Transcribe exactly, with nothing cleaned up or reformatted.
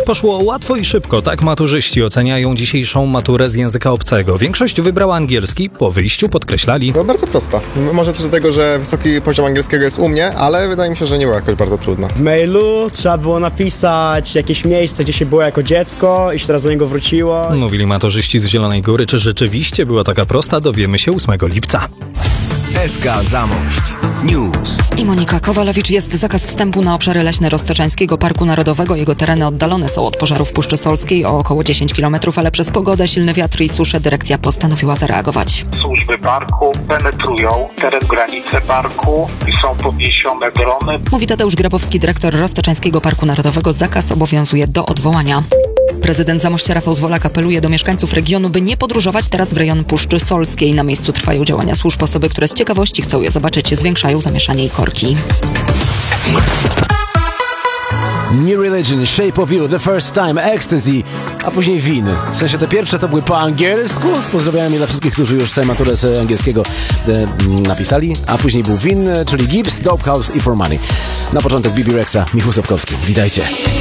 Poszło łatwo i szybko, tak maturzyści oceniają dzisiejszą maturę z języka obcego. Większość wybrała angielski, po wyjściu podkreślali. Była bardzo prosta. Może też dlatego, że wysoki poziom angielskiego jest u mnie, ale wydaje mi się, że nie była jakoś bardzo trudna. W mailu trzeba było napisać jakieś miejsce, gdzie się było jako dziecko i się teraz do niego wróciło. Mówili maturzyści z Zielonej Góry. Czy rzeczywiście była taka prosta, dowiemy się ósmego lipca. S K Zamość News. I Monika Kowalewicz. Jest zakaz wstępu na obszary leśne Roztoczańskiego Parku Narodowego. Jego tereny oddalone są od pożarów Puszczy Solskiej o około dziesięć kilometrów, ale przez pogodę, silny wiatr i suszę dyrekcja postanowiła zareagować. Służby parku penetrują teren granicy parku i są podniesione drony. Mówi Tadeusz Grabowski, dyrektor Roztoczańskiego Parku Narodowego. Zakaz obowiązuje do odwołania. Prezydent Zamościa Rafał Zwolak apeluje do mieszkańców regionu, by nie podróżować teraz w rejon Puszczy Solskiej. Na miejscu trwają działania służb. Osoby, które z ciekawości chcą je zobaczyć, zwiększają zamieszanie i korki. New Religion, Shape of You, The First Time, Ecstasy, a później Win. W sensie te pierwsze to były po angielsku, z pozdrowieniami dla wszystkich, którzy już tę maturę z angielskiego e, napisali, a później był Win, czyli Gibbs, Dope House i For Money. Na początek B B Rexa, Michał Sapkowski. Witajcie.